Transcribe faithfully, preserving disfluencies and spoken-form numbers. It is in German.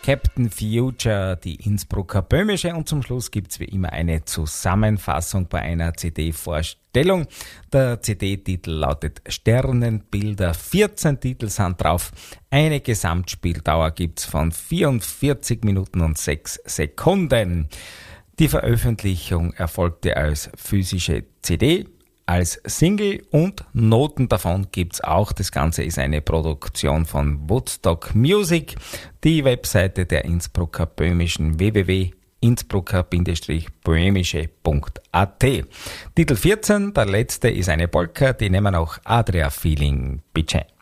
Captain Future, die Innsbrucker Böhmische, und zum Schluss gibt's wie immer eine Zusammenfassung bei einer C D-Vorstellung. Der C D-Titel lautet Sternenbilder, vierzehn Titel sind drauf, eine Gesamtspieldauer gibt's von vierundvierzig Minuten und sechs Sekunden. Die Veröffentlichung erfolgte als physische C D, als Single und Noten davon gibt's auch. Das Ganze ist eine Produktion von Woodstock Music. Die Webseite der Innsbrucker Böhmischen w w w punkt innsbrucker Böhmische punkt a t. Titel vierzehn, der letzte, ist eine Polka, die nehmen auch Adria Feeling. Bitte.